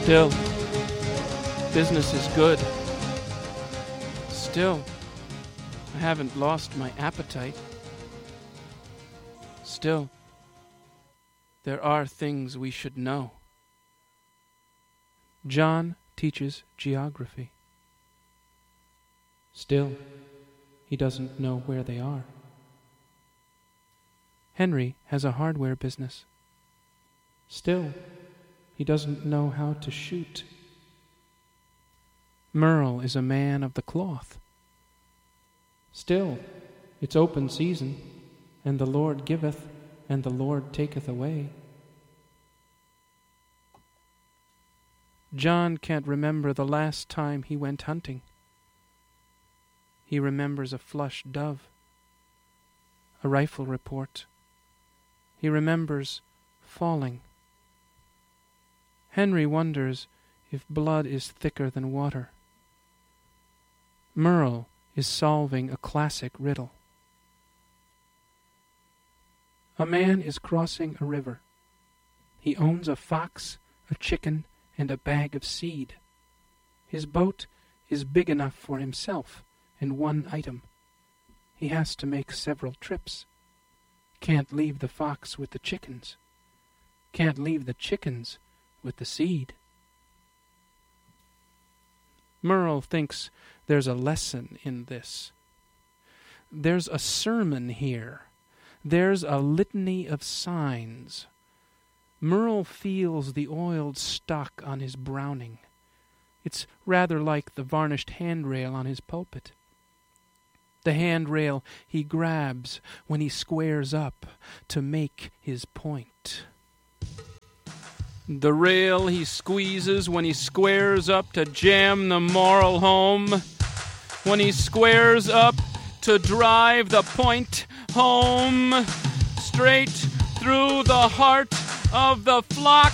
Still, business is good. Still, I haven't lost my appetite. Still, there are things we should know. John teaches geography. Still, he doesn't know where they are. Henry has a hardware business. Still, he doesn't know how to shoot. Merle is a man of the cloth. Still, it's open season, and the Lord giveth, and the Lord taketh away. John can't remember the last time he went hunting. He remembers a flush dove, a rifle report. He remembers falling. Henry wonders if blood is thicker than water. Merle is solving a classic riddle. A man is crossing a river. He owns a fox, a chicken, and a bag of seed. His boat is big enough for himself and one item. He has to make several trips. Can't leave the fox with the chickens. Can't leave the chickens with the seed. Merle thinks there's a lesson in this. There's a sermon here. There's a litany of signs. Merle feels the oiled stock on his Browning. It's rather like the varnished handrail on his pulpit. The handrail he grabs when he squares up to make his point. The rail he squeezes when he squares up to jam the moral home. When he squares up to drive the point home. Straight through the heart of the flock